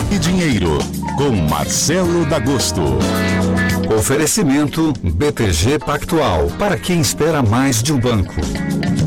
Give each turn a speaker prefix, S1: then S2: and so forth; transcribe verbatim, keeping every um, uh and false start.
S1: e Dinheiro, com Marcelo D'Agosto. Oferecimento B T G Pactual, para quem espera mais de um banco.